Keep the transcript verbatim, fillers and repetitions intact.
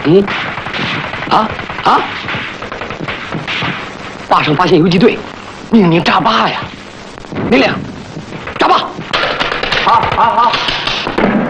嗯，啊啊！坝上发现游击队，命令炸坝呀！命令，炸坝！ 好，好，好。